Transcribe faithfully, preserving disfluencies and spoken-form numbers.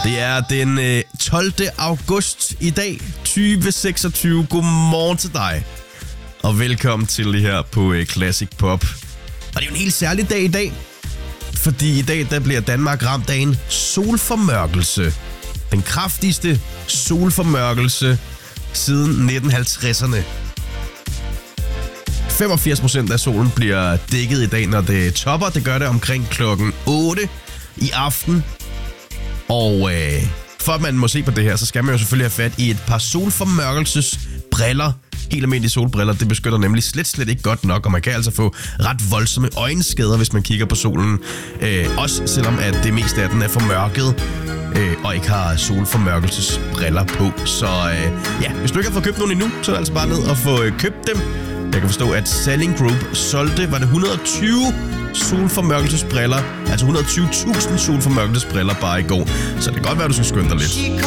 Det er den øh, tolvte august i dag, tyve seksogtyve. Godmorgen til dig, og velkommen til det her på øh, Classic Pop. Og det er jo en helt særlig dag i dag, fordi i dag der bliver Danmark ramt af en solformørkelse. Den kraftigste solformørkelse siden nitten halvtredserne. femogfirs procent af solen bliver dækket i dag, når det topper. Det gør det omkring klokken otte i aften. Og øh, for at man må se på det her, så skal man jo selvfølgelig have fat i et par solformørkelsesbriller. Helt almindelige solbriller, det beskytter nemlig slet, slet ikke godt nok, og man kan altså få ret voldsomme øjenskader, hvis man kigger på solen. Øh, også selvom at det meste af den er formørket, øh, og ikke har solformørkelsesbriller på. Så øh, ja, hvis du ikke har fået købt nogen endnu, så er det altså bare ned og få øh, købt dem. Jeg kan forstå, at Salling Group solgte, var det et hundrede og tyve solformørkelsesbriller, altså et hundrede og tyve tusind solformørkelsesbriller bare i går. Så det kan godt være, du skal skynde dig lidt.